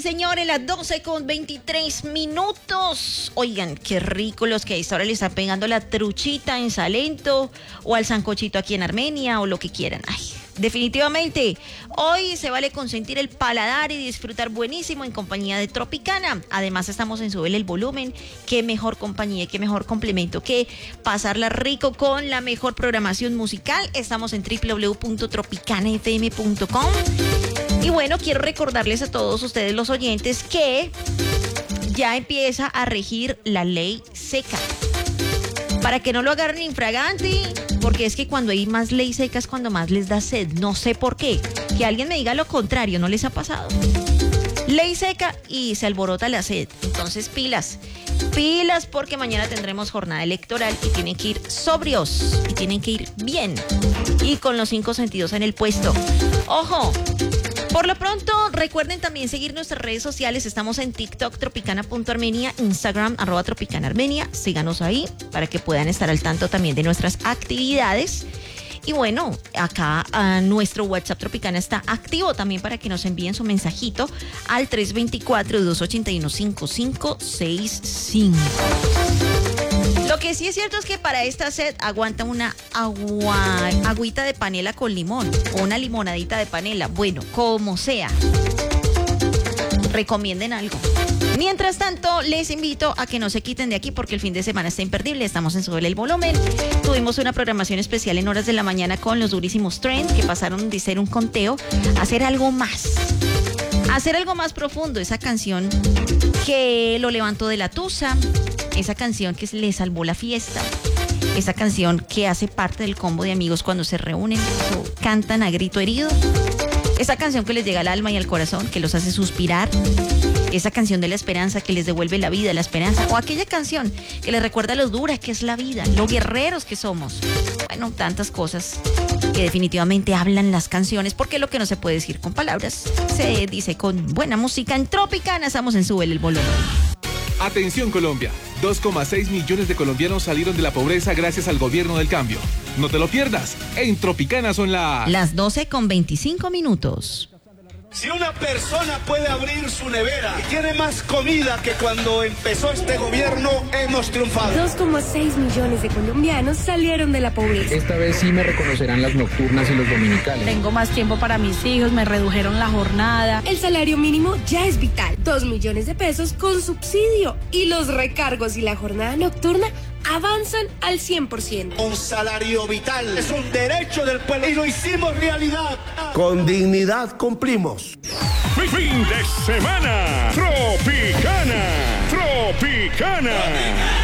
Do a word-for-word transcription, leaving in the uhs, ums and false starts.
sí señores, las doce con veintitrés minutos. Oigan, qué rico los que a esta hora le están pegando la truchita en Salento o al sancochito aquí en Armenia o lo que quieran. Ay, definitivamente, hoy se vale consentir el paladar y disfrutar buenísimo en compañía de Tropicana. Además, estamos en Súbele el Volumen. Qué mejor compañía, qué mejor complemento que pasarla rico con la mejor programación musical. Estamos en doble u doble u doble u punto tropicana f m punto com. Y bueno, quiero recordarles a todos ustedes los oyentes que ya empieza a regir la ley seca. Para que no lo agarren infraganti, porque es que cuando hay más ley seca es cuando más les da sed. No sé por qué. Que alguien me diga lo contrario, ¿no les ha pasado? Ley seca y se alborota la sed. Entonces pilas, pilas porque mañana tendremos jornada electoral y tienen que ir sobrios y tienen que ir bien y con los cinco sentidos en el puesto. ¡Ojo! Por lo pronto, recuerden también seguir nuestras redes sociales. Estamos en TikTok, tropicana punto armenia, Instagram, arroba tropicana armenia. Síganos ahí para que puedan estar al tanto también de nuestras actividades. Y bueno, acá uh, nuestro WhatsApp Tropicana está activo también para que nos envíen su mensajito al tres dos cuatro, dos ocho uno, cinco cinco seis cinco. Lo que sí es cierto es que para esta sed aguanta una agua, agüita de panela con limón o una limonadita de panela. Bueno, como sea, recomienden algo. Mientras tanto, les invito a que no se quiten de aquí porque el fin de semana está imperdible. Estamos en Súbele el Volumen. Tuvimos una programación especial en horas de la mañana con los durísimos Trends que pasaron de ser un conteo a hacer algo más. A hacer algo más profundo. Esa canción que lo levantó de la tusa. Esa canción que le salvó la fiesta. Esa canción que hace parte del combo de amigos cuando se reúnen o cantan a grito herido. Esa canción que les llega al alma y al corazón, que los hace suspirar. Esa canción de la esperanza que les devuelve la vida, la esperanza. O aquella canción que les recuerda lo dura que es la vida, lo guerreros que somos. Bueno, tantas cosas que definitivamente hablan las canciones, porque lo que no se puede decir con palabras se dice con buena música. En Tropicana estamos en Súbele el Volumen. Atención Colombia, dos coma seis millones de colombianos salieron de la pobreza gracias al gobierno del cambio. No te lo pierdas, en Tropicana son las... Las doce con veinticinco minutos. Si una persona puede abrir su nevera y tiene más comida que cuando empezó este gobierno, hemos triunfado. dos coma seis millones de colombianos salieron de la pobreza. Esta vez sí me reconocerán las nocturnas y los dominicales. Tengo más tiempo para mis hijos, me redujeron la jornada. El salario mínimo ya es vital, dos millones de pesos con subsidio. Y los recargos y la jornada nocturna avanzan al cien por ciento. Un salario vital es un derecho del pueblo y lo hicimos realidad. Con dignidad cumplimos. Fin de semana, Tropicana, Tropicana.